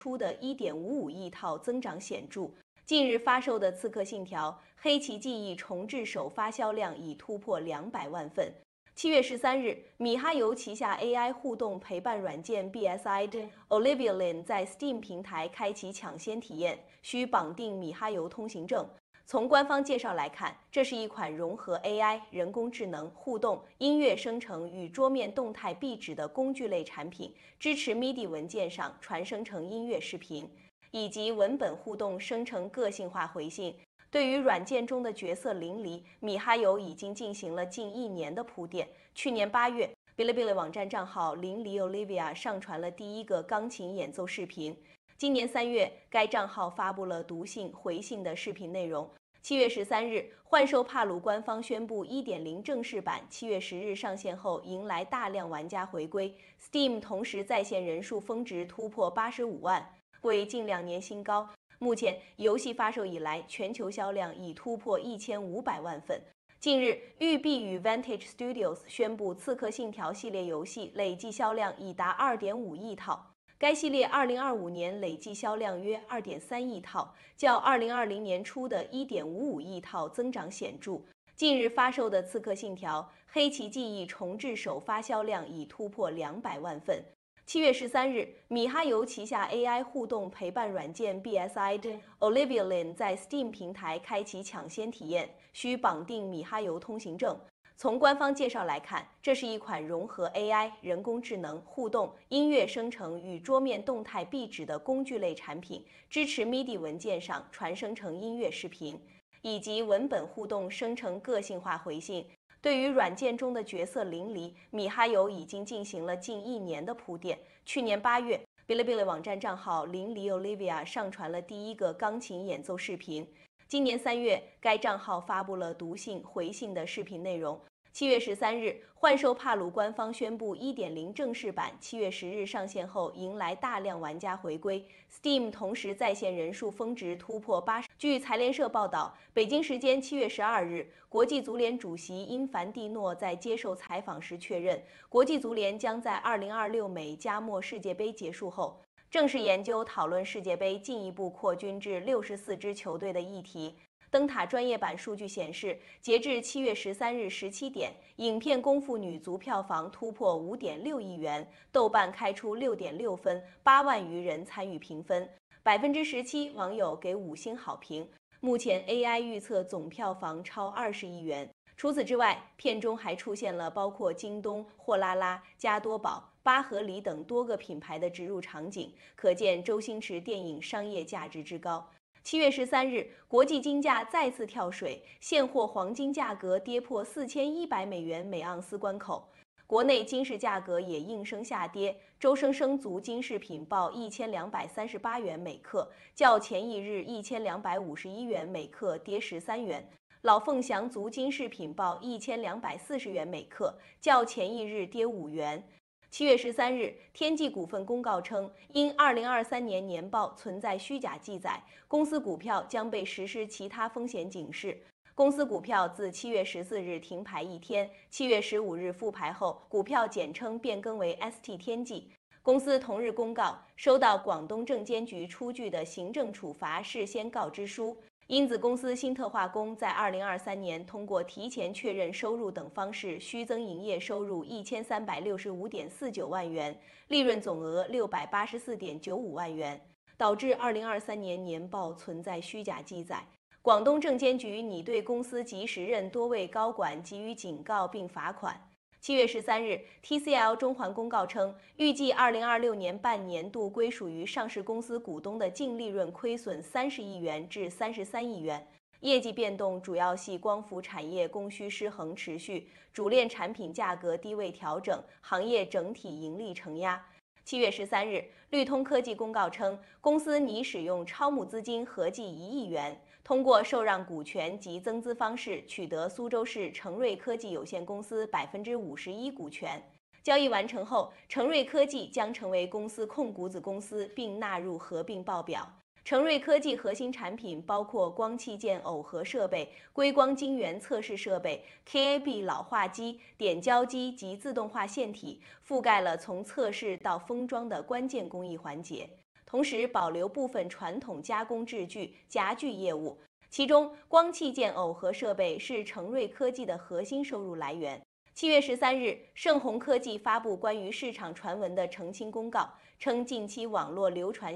初的1.55亿套增长显著。近日发售的《刺客信条：黑旗记忆》重置首发销量已突破200万份。7月13日，米哈游旗下 AI 互动陪伴软件 BSID Olivia Lin 在 Steam 平台开启抢先体验，需绑定米哈游通行证。从官方介绍来看，这是一款融合 AI、人工智能、互动、音乐生成与桌面动态壁纸的工具类产品，支持 MIDI 文件上传生成音乐、视频，以及文本互动生成个性化回信。对于软件中的角色淋漓，米哈游已经进行了近1年的铺垫。去年8月，哔哩哔哩网站账号淋漓 Olivia 上传了第一个钢琴演奏视频。今年3月，该账号发布了读信、回信的视频内容。7月13日，幻兽帕鲁官方宣布 1.0 正式版7月10日上线后，迎来大量玩家回归。Steam 同时在线人数峰值突破85万，为近2年新高。目前，游戏发售以来，全球销量已突破1500万份。近日，育碧与 Vantage Studios 宣布《刺客信条》系列游戏累计销量已达2.5亿套。该系列2025年累计销量约2.3亿套，较2020年初的1.55亿套增长显著。近日发售的《刺客信条：黑旗记忆》重置首发销量已突破200万份。7月13日，米哈游旗下 AI 互动陪伴软件 BSID Olivia Lin 在 Steam 平台开启抢先体验，需绑定米哈游通行证。从官方介绍来看，这是一款融合 AI、人工智能、互动、音乐生成与桌面动态壁纸的工具类产品，支持 MIDI 文件上传生成音乐、视频，以及文本互动生成个性化回信。对于软件中的角色淋漓，米哈游已经进行了近1年的铺垫。去年8月，哔哩哔哩网站账号淋漓 Olivia 上传了第一个钢琴演奏视频。今年3月，该账号发布了读信、回信的视频内容。7月13日，幻兽帕鲁官方宣布 1.0 正式版7月10日上线后，迎来大量玩家回归。Steam 同时在线人数峰值突破80。据财联社报道，北京时间7月12日，国际足联主席因凡蒂诺在接受采访时确认，国际足联将在2026美加墨世界杯结束后，正式研究讨论世界杯进一步扩军至64支球队的议题。灯塔专业版数据显示，截至7月13日17点，影片《功夫女足》票房突破5.6亿元，豆瓣开出6.6分，8万余人参与评分，17%网友给5星好评。目前 AI 预测总票房超20亿元。除此之外，片中还出现了包括京东、货拉拉、加多宝、巴合里等多个品牌的植入场景，可见周星驰电影商业价值之高。7月13日，国际金价再次跳水，现货黄金价格跌破4100美元每盎司关口。国内金饰价格也应声下跌，周生生族金饰品报1238元每克，较前一日1251元每克跌13元。老凤祥族金饰品报1240元每克，较前一日跌5元。7月13日，天际股份公告称，因2023年年报存在虚假记载，公司股票将被实施其他风险警示。公司股票自7月14日停牌1天，7月15日复牌后，股票简称变更为 ST 天际。公司同日公告，收到广东证监局出具的行政处罚事先告知书。因子公司新特化工在2023年通过提前确认收入等方式虚增营业收入1365.49万元，利润总额684.95万元，导致2023年年报存在虚假记载。广东证监局拟对公司及时任多位高管给予警告并罚款。7月13日 ，TCL 中环公告称，预计2026年半年度归属于上市公司股东的净利润亏损30亿元至33亿元。业绩变动主要系光伏产业供需失衡持续，主链产品价格低位调整，行业整体盈利承压。7月13日，绿通科技公告称，公司拟使用超募资金合计1亿元，通过受让股权及增资方式取得苏州市成瑞科技有限公司51%股权。交易完成后，成瑞科技将成为公司控股子公司，并纳入合并报表。成瑞科技核心产品包括光器件耦合设备、硅光晶圆测试设备、KAB 老化机、点胶机及自动化线体，覆盖了从测试到封装的关键工艺环节。 同时保留部分传统加工制具、夹具业务。其中，光器件耦合设备是成瑞科技的核心收入来源。7月13日，盛虹科技发布关于市场传闻的澄清公告，称近期网络流传